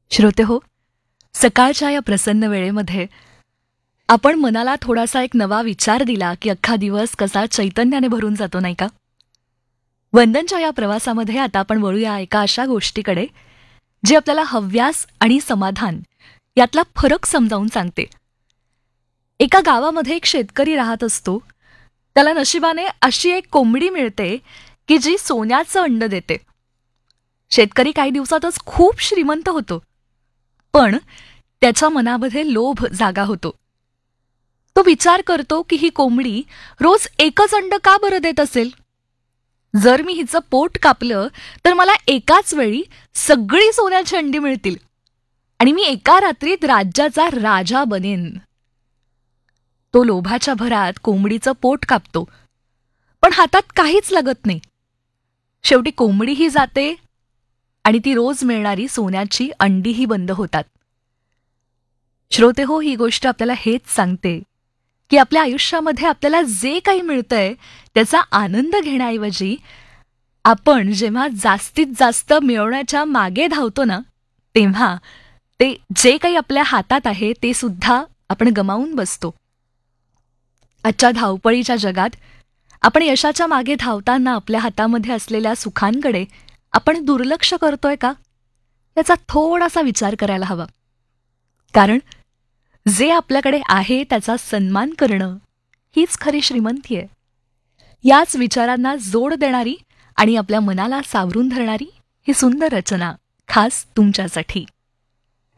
श्रोते हो, सकाळच्या या प्रसन्न वेळेमध्ये आपण मनाला थोडासा एक नवा विचार दिला की अख्खा दिवस कसा चैतन्याने भरून जातो, नाही का? वंदनच्या या प्रवासामध्ये आता आपण वळूया एका अशा गोष्टीकडे जी आपल्याला हव्यास आणि समाधान यातला फरक समजावून सांगते. एका गावामध्ये एक शेतकरी राहत असतो. त्याला नशिबाने अशी एक कोंबडी मिळते की जी सोन्याचं अंड देते. शेतकरी काही दिवसातच खूप श्रीमंत होतो, पण त्याच्या मनामध्ये लोभ जागा होतो. तो विचार करतो की ही कोंबडी रोज एकच अंड का बरं देत असेल? जर मी हिचं पोट कापलं तर मला एकाच वेळी सगळी सोन्याची अंडी मिळतील आणि मी एका रात्रीत राज्याचा राजा बनेन. तो लोभाच्या भरात कोंबडीचं पोट कापतो, पण हातात काहीच लागत नाही. शेवटी कोंबडीही जाते आणि ती रोज मिळणारी सोन्याची अंडीही बंद होतात. श्रोते हो, ही गोष्ट आपल्याला हेच सांगते की आपल्या आयुष्यामध्ये आपल्याला जे काही मिळतंय त्याचा आनंद घेण्याऐवजी आपण जेव्हा जास्तीत जास्त मिळवण्याच्या मागे धावतो ना, तेव्हा ते जे काही आपल्या हातात आहे ते सुद्धा आपण गमावून बसतो. आजच्या धावपळीच्या जगात आपण यशाच्या मागे धावताना आपल्या हातामध्ये असलेल्या सुखांकडे आपण दुर्लक्ष करतोय का, याचा थोडासा विचार करायला हवा. कारण जे आपल्याकडे आहे त्याचा सन्मान करणं हीच खरी श्रीमंती आहे. याच विचारांना जोड देणारी आणि आपल्या मनाला सावरून धरणारी ही सुंदर रचना खास तुमच्यासाठी.